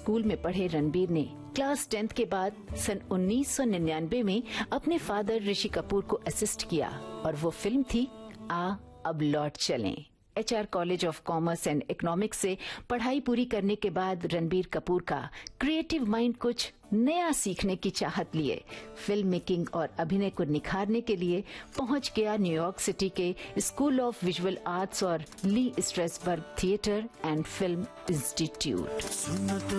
School में पढ़े रणबीर ने क्लास 10th के बाद सन 1999 में अपने फादर ऋषि कपूर को असिस्ट किया और वो फिल्म थी आ अब लौट चलें। HR college of commerce and economics से पढ़ाई पूरी करने के बाद रणबीर कपूर का क्रिएटिव माइंड कुछ नया सीखने की चाहत लिए फिल्म मेकिंग और अभिनय को निखारने के लिए पहुंच गया न्यूयॉर्क सिटी के स्कूल ऑफ विजुअल आर्ट्स और ली Strasberg theatre and film institute.